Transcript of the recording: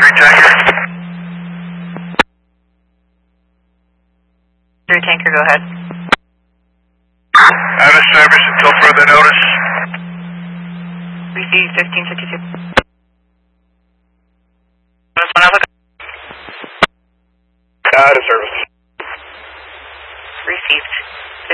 tanker. Tanker, go ahead. Out of service until further notice. Receive 1552. Out of service.